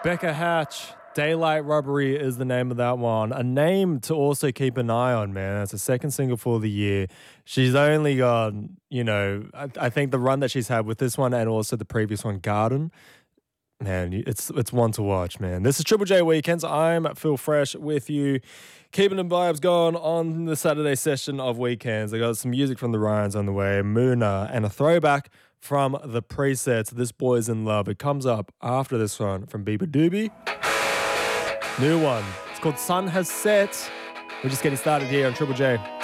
Becca Hatch, Daylight Robbery is the name of that one. A name to also keep an eye on, man. That's the second single for the year. She's only got, I think the run that she's had with this one and also the previous one, Garden. Man, it's one to watch, man. This is Triple J Weekends. I'm Phil Fresh with you. Keeping the vibes going on the Saturday session of Weekends. I got some music from the Ryans on the way, Moona, and a throwback from the presets, This Boy's in Love. It comes up after this one from Bieber Doobie. New one. It's called Sun Has Set. We're just getting started here on Triple J.